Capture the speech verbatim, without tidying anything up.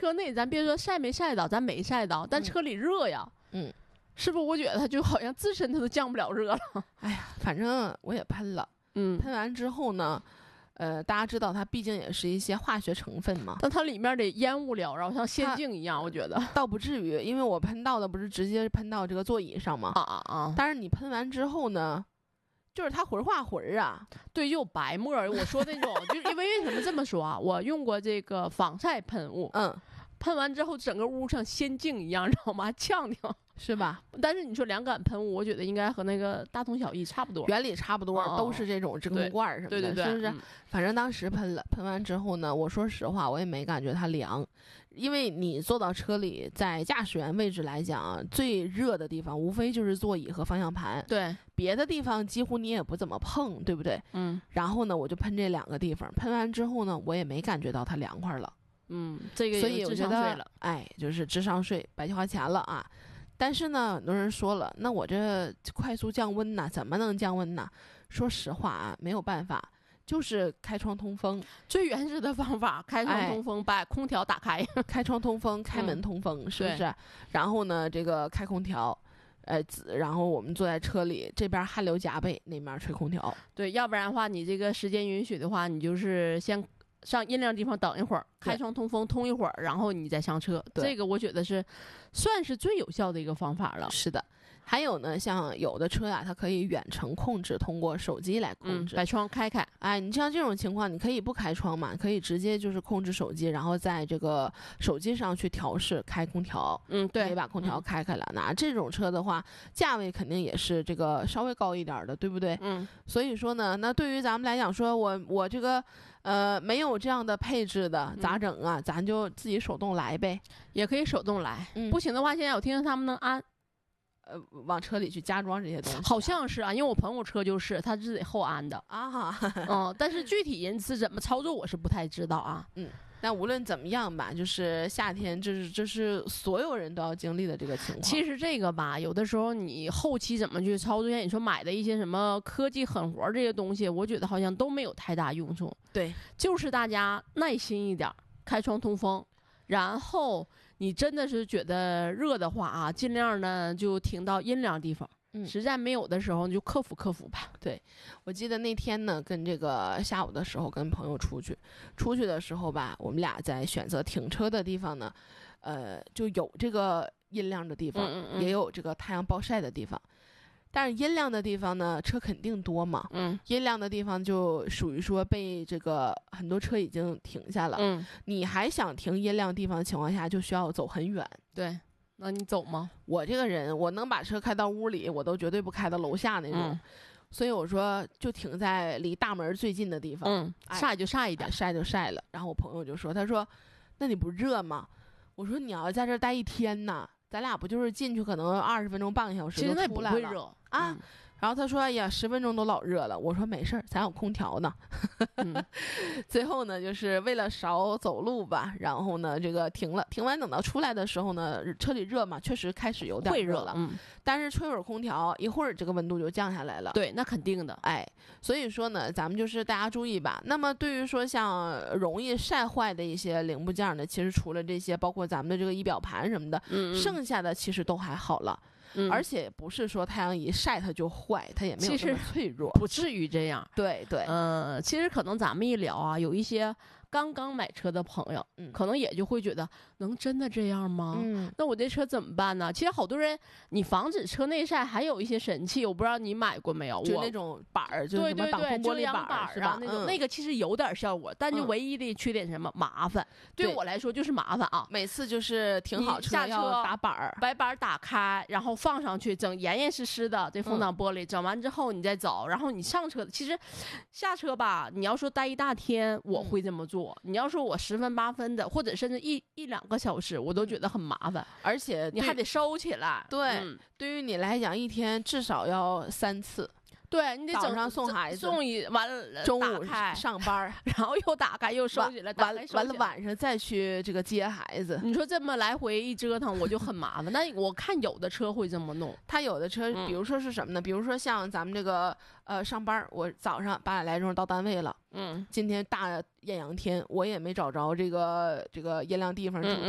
车内，咱别说晒没晒到，咱没晒到，但车里热呀。 嗯， 是不是？我觉得它就好像自身它都降不了热了。 哎呀，反正我也喷了。 嗯， 喷完之后呢，呃，大家知道它毕竟也是一些化学成分嘛， 但它里面的烟雾缭绕，像仙境一样，我觉得倒不至于，因为我喷到的不是直接喷到这个座椅上吗？ 啊啊啊！ 但是你喷完之后呢，就是它魂化魂啊， 对，就有白沫儿。我说那种，就是因为为什么这么说啊？我用过这个防晒喷雾， 嗯， 喷完之后整个屋像仙境一样，知道吗？呛呛。 是吧？ 但是你说凉感喷雾，我觉得应该和那个大同小异，差不多， 原理差不多， 哦、 都是这种真空罐什么的， 对对对， 是不是？ 嗯、 反正当时喷了，喷完之后呢，我说实话，我也没感觉它凉，因为你坐到车里，在驾驶员位置来讲，最热的地方无非就是座椅和方向盘， 对， 别的地方几乎你也不怎么碰，对不对？ 嗯。 然后呢，我就喷这两个地方，喷完之后呢，我也没感觉到它凉快了。 嗯，这个所以我觉得， 了哎，就是智商税，白花钱了啊。但是呢，很多人说了，那我这快速降温呢，怎么能降温呢？说实话啊，没有办法，就是开窗通风， 最原始的方法，开窗通风，哎、把空调打开， 开窗通风，开门通风，嗯、是不是？然后呢，这个开空调。呃，然后我们坐在车里，这边汗流浃背，那边吹空调。 对，要不然的话，你这个时间允许的话，你就是先上阴凉地方等一会儿，开窗通风通一会儿，然后你再上车。这个我觉得是算是最有效的一个方法了。 是的，还有呢，像有的车呀、啊，它可以远程控制，通过手机来控制， 嗯、把窗开开。 哎，你像这种情况，你可以不开窗嘛，可以直接就是控制手机，然后在这个手机上去调试开空调。 嗯，对， 可以把空调开开了。嗯、那这种车的话，价位肯定也是这个稍微高一点的，对不对？ 嗯。 所以说呢，那对于咱们来讲说，我我这个呃没有这样的配置的，咋整啊？嗯、咱就自己手动来呗， 也可以手动来。 嗯、 不行的话，现在我听说他们能安。 呃，往车里去加装这些东西， 好像是啊，因为我朋友车就是，他是得后安的啊， 嗯，但是具体人是怎么操作，我是不太知道啊。 嗯，那无论怎么样吧，就是夏天，这是这是所有人都要经历的这个情况。 其实这个吧，有的时候你后期怎么去操作，像你说买的一些什么科技狠活这些东西，我觉得好像都没有太大用处。 对， 就是大家耐心一点，开窗通风，然后。你真的是觉得热的话啊，尽量呢就停到阴凉地方。嗯，实在没有的时候，你就克服克服吧。 对，我记得那天呢，跟这个下午的时候跟朋友出去，出去的时候吧，我们俩在选择停车的地方呢，呃，就有这个阴凉的地方， 嗯嗯嗯， 也有这个太阳暴晒的地方。但是阴凉的地方呢，车肯定多嘛。 嗯， 阴凉的地方就属于说被这个很多车已经停下了。 嗯， 你还想停阴凉地方的情况下，就需要走很远。 对，那你走吗？ 我这个人，我能把车开到屋里，我都绝对不开到楼下那种。嗯、所以我说，就停在离大门最近的地方。 嗯，晒就晒一点， 哎、晒就晒了。然后我朋友就说：“他说，那你不热吗？”我说：“你要在这儿待一天呢。”咱俩不就是进去可能二十分钟半个小时就出来了， 其实那不会热啊。 嗯、 然后他说：“哎呀，十分钟都老热了。”我说：“没事儿，咱有空调呢。嗯”最后呢，就是为了少走路吧，然后呢，这个停了，停完等到出来的时候呢，车里热嘛，确实开始有点热了。 嗯， 但是吹会儿空调，一会儿这个温度就降下来了。 对，那肯定的。 哎，所以说呢，咱们就是大家注意吧。那么对于说像容易晒坏的一些零部件呢，其实除了这些，包括咱们的这个仪表盘什么的， 嗯， 剩下的其实都还好了。嗯、而且不是说太阳一晒它就坏，它也没有这么脆弱， 不至于这样。 对对， 嗯、呃，其实可能咱们一聊啊，有一些刚刚买车的朋友，嗯，可能也就会觉得，能真的这样吗？嗯，那我这车怎么办呢？其实好多人，你防止车内晒还有一些神器，我不知道你买过没有？ 就那种板儿，就是什么挡风玻璃板儿， 是吧？那种、嗯、那个其实有点效果，但就唯一的缺点是什么？麻烦。对我来说就是麻烦啊！ 每次就是停好车要打板儿， 把板儿打开，然后放上去，整严严实实的这风挡玻璃，嗯、整完之后你再走，然后你上车，其实下车吧，你要说待一大天，我会这么做。嗯、你要说我十分八分的，或者甚至一一两个小时，我都觉得很麻烦， 而且你还得收起来。 对， 嗯、 对于你来讲，一天至少要三次。 对你得早上送孩子， 送一完了， 中午上班， 然后又打开又收起来， 完完了晚上再去这个接孩子。 你说这么来回一折腾，我就很麻烦。那我看有的车会这么弄， 他有的车，比如说是什么呢？嗯、比如说像咱们这个呃上班，我早上八点来钟到单位了，嗯，今天大艳阳天，我也没找着这个这个阴凉地方住， 嗯